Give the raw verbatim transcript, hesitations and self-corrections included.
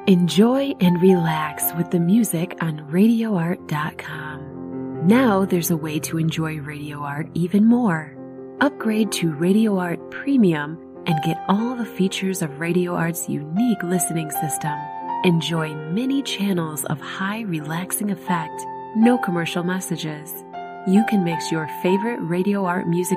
Enjoy and relax with the music on radio art dot com. Now there's a way to enjoy Radio Art even more. Upgrade to Radio Art Premium and get all the features of Radio Art's unique listening system. Enjoy many channels of high relaxing effect, no commercial messages. You can mix your favorite Radio Art music